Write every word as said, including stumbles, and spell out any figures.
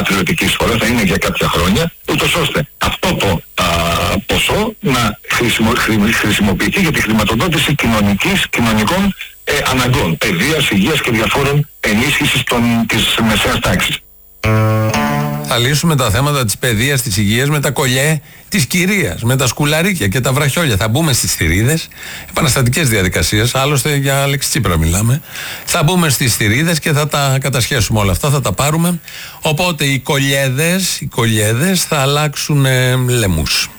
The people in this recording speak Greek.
πατριωτική εισφορά, θα είναι για κάποια χρόνια, ούτως ώστε αυτό το α, ποσό να χρησιμο, χρη, χρησιμοποιηθεί για τη χρηματοδότηση κοινωνικής, κοινωνικών ε, αναγκών, παιδείας, υγείας και διαφόρων ενίσχυσης των, της μεσαίας τάξης. Θα λύσουμε τα θέματα της παιδείας, της υγείας με τα κολλιέ της κυρίας, με τα σκουλαρίκια και τα βραχιόλια. Θα μπούμε στις θηρίδες, επαναστατικές διαδικασίες, άλλωστε για Αλέξη Τσίπρα μιλάμε. Θα μπούμε στις θηρίδες και θα τα κατασχέσουμε όλα αυτά, θα τα πάρουμε. Οπότε οι κολλιέδες, οι κολλιέδες θα αλλάξουν ε, λαιμούς.